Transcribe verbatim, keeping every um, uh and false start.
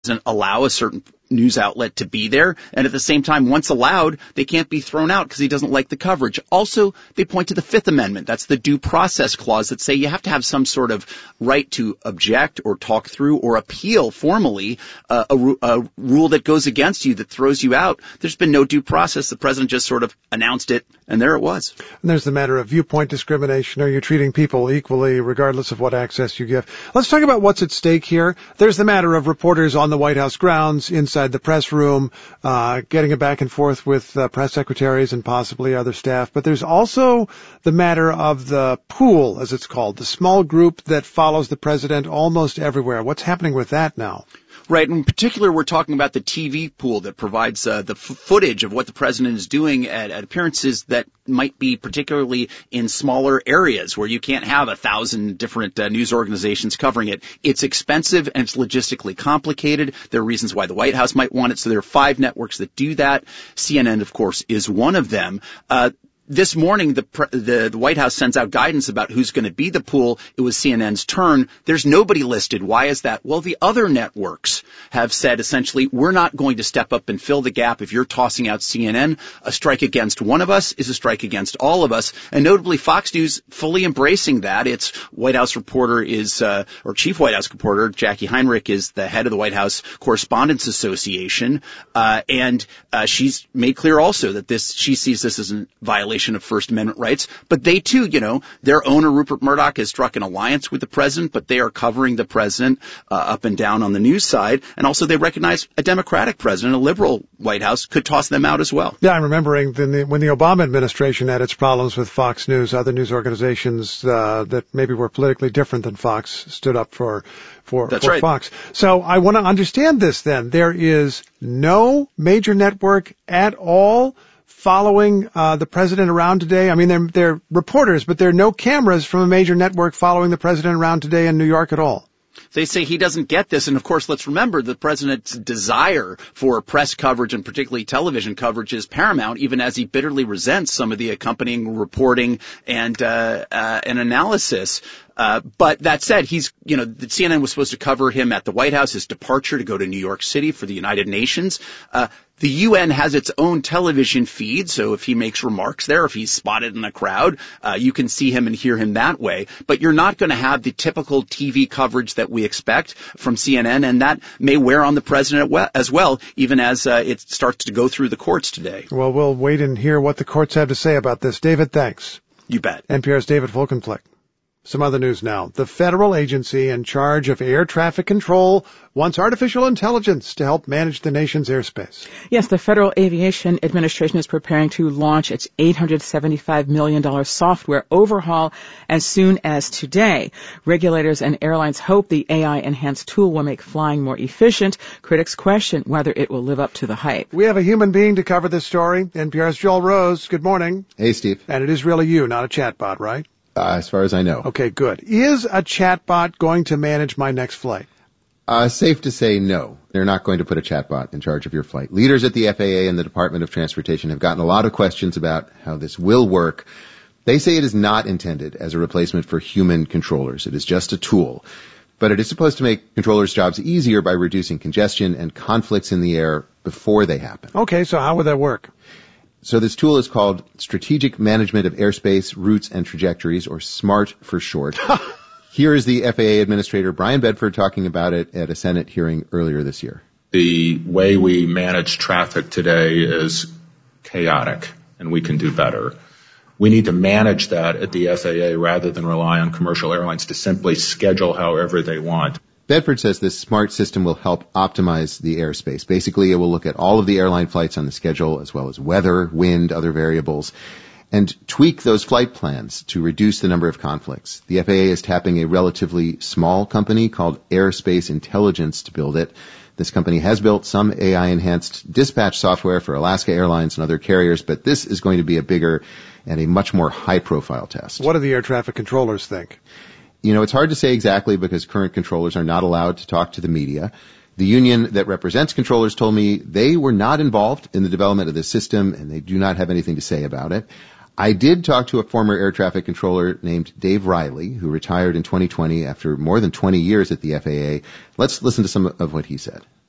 doesn't allow a certain news outlet to be there. And at the same time, once allowed, they can't be thrown out because he doesn't like the coverage. Also, they point to the Fifth Amendment. That's the due process clause that say you have to have some sort of right to object or talk through or appeal formally uh, a, a rule that goes against you, that throws you out. There's been no due process. The president just sort of announced it, and there it was. And there's the matter of viewpoint discrimination. Are you treating people equally regardless of what access you give? Let's talk about what's at stake here. There's the matter of reporters on the White House grounds, inside the press room, uh, getting a back and forth with uh, press secretaries and possibly other staff. But there's also the matter of the pool, as it's called, the small group that follows the president almost everywhere. What's happening with that now? Right. In particular, we're talking about the T V pool that provides uh, the f- footage of what the president is doing at, at appearances that might be particularly in smaller areas where you can't have a thousand different uh, news organizations covering it. It's expensive and it's logistically complicated. There are reasons why the White House might want it. So there are five networks that do that. C N N, of course, is one of them. Uh, This morning, the, the the White House sends out guidance about who's going to be the pool. It was C N N's turn. There's nobody listed. Why is that? Well, the other networks have said essentially, we're not going to step up and fill the gap if you're tossing out C N N. A strike against one of us is a strike against all of us. And notably, Fox News fully embracing that. Its White House reporter is, uh, or chief White House reporter, Jackie Heinrich, is the head of the White House Correspondents Association. Uh, and uh, she's made clear also that this, she sees this as a violation of First Amendment rights. But they too, you know, their owner, Rupert Murdoch, has struck an alliance with the president, but they are covering the president uh, up and down on the news side. And also they recognize a Democratic president, a liberal White House, could toss them out as well. Yeah, I'm remembering the, when the Obama administration had its problems with Fox News, other news organizations uh, that maybe were politically different than Fox stood up for for, That's for right. Fox. So I want to understand this then. There is no major network at all following uh, the president around today? I mean, they're, they're reporters, but there are no cameras from a major network following the president around today in New York at all. They say he doesn't get this. And, of course, let's remember the president's desire for press coverage and particularly television coverage is paramount, even as he bitterly resents some of the accompanying reporting and uh, uh, and analysis. Uh, but that said, he's, you know, the C N N was supposed to cover him at the White House, his departure to go to New York City for the United Nations. Uh, the U N has its own television feed, so if he makes remarks there, if he's spotted in a crowd, uh, you can see him and hear him that way. But you're not going to have the typical T V coverage that we expect from C N N, and that may wear on the president as well, even as uh, it starts to go through the courts today. Well, we'll wait and hear what the courts have to say about this. David, thanks. You bet. N P R's David Folkenflik. Some other news now. The federal agency in charge of air traffic control wants artificial intelligence to help manage the nation's airspace. Yes, the Federal Aviation Administration is preparing to launch its eight hundred seventy-five million dollars software overhaul as soon as today. Regulators and airlines hope the A I-enhanced tool will make flying more efficient. Critics question whether it will live up to the hype. We have a human being to cover this story. N P R's Joel Rose. Good morning. Hey, Steve. And it is really you, not a chatbot, right? Uh, as far as I know. Okay, good. Is a chatbot going to manage my next flight? Uh, safe to say no. They're not going to put a chatbot in charge of your flight. Leaders at the F A A and the Department of Transportation have gotten a lot of questions about how this will work. They say it is not intended as a replacement for human controllers. It is just a tool. But it is supposed to make controllers' jobs easier by reducing congestion and conflicts in the air before they happen. Okay, so how would that work? So this tool is called Strategic Management of Airspace, Routes, and Trajectories, or SMART for short. Here is the F A A Administrator Brian Bedford talking about it at a Senate hearing earlier this year. The way we manage traffic today is chaotic, and we can do better. We need to manage that at the F A A rather than rely on commercial airlines to simply schedule however they want. Bedford says this SMART system will help optimize the airspace. Basically, it will look at all of the airline flights on the schedule, as well as weather, wind, other variables, and tweak those flight plans to reduce the number of conflicts. The F A A is tapping a relatively small company called Airspace Intelligence to build it. This company has built some A I-enhanced dispatch software for Alaska Airlines and other carriers, but this is going to be a bigger and a much more high-profile test. What do the air traffic controllers think? You know, it's hard to say exactly because current controllers are not allowed to talk to the media. The union that represents controllers told me they were not involved in the development of this system and they do not have anything to say about it. I did talk to a former air traffic controller named Dave Riley, who retired in twenty twenty after more than twenty years at the F A A. Let's listen to some of what he said.